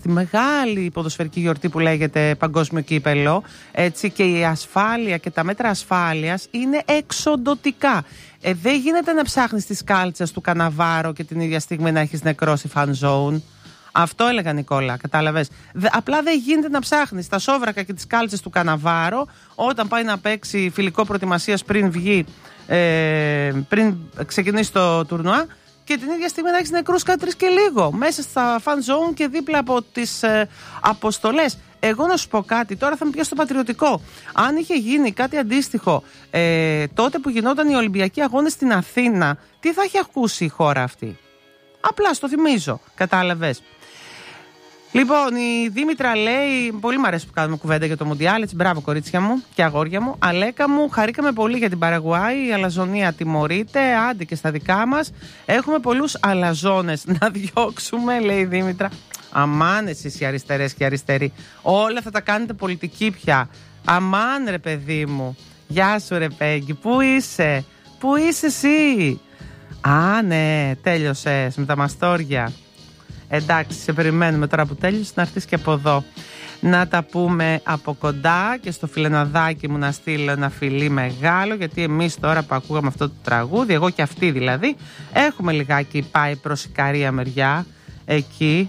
στη μεγάλη ποδοσφαιρική γιορτή που λέγεται Παγκόσμιο Κύπελλο, έτσι, και η ασφάλεια και τα μέτρα ασφάλειας είναι εξοντωτικά. Δεν γίνεται να ψάχνεις τις κάλτσες του Καναβάρο και την ίδια στιγμή να έχεις νεκρώσει fan zone. Αυτό έλεγα, Νικόλα, κατάλαβες. Απλά δεν γίνεται να ψάχνεις τα σόβρακα και τις κάλτσες του Καναβάρο όταν πάει να παίξει φιλικό προετοιμασίας πριν βγει, πριν ξεκινήσει το τουρνουά, και την ίδια στιγμή να έχεις νεκρούς κάτι 3 και λίγο μέσα στα fan zone και δίπλα από τις αποστολές. Εγώ να σου πω κάτι, τώρα θα με πιάσει το πατριωτικό. Αν είχε γίνει κάτι αντίστοιχο τότε που γινόταν οι Ολυμπιακοί Αγώνες στην Αθήνα, τι θα είχε ακούσει η χώρα αυτή? Απλά στο θυμίζω, κατάλαβες. Λοιπόν, η Δήμητρα λέει: πολύ μου αρέσει που κάνουμε κουβέντα για το Μουντιάλ. Έτσι, μπράβο, κορίτσια μου και αγόρια μου. Αλέκα μου, χαρήκαμε πολύ για την Παραγουάη. Η αλαζονία τιμωρείται. Άντε και στα δικά μας. Έχουμε πολλούς αλαζόνες να διώξουμε, λέει η Δήμητρα. Αμάν εσείς οι αριστερές και οι αριστεροί. Όλα θα τα κάνετε πολιτική πια. Αμάν, ρε παιδί μου. Γεια σου, ρε Πέγγι. Πού είσαι? Πού είσαι εσύ? Α, ναι, τέλειωσες με τα μαστόρια. Εντάξει, σε περιμένουμε τώρα που τέλειωσε να έρθεις και από εδώ. Να τα πούμε από κοντά και στο φιλεναδάκι μου να στείλω ένα φιλί μεγάλο, γιατί εμείς τώρα που ακούγαμε αυτό το τραγούδι, εγώ και αυτή δηλαδή, έχουμε λιγάκι πάει προς Ικαρία μεριά, εκεί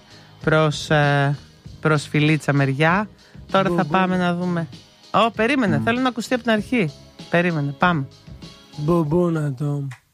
προς Φιλίτσα μεριά. Τώρα θα πάμε να δούμε. Περίμενε, θέλω να ακουστεί από την αρχή. Περίμενε, πάμε. Μπομπόνα το.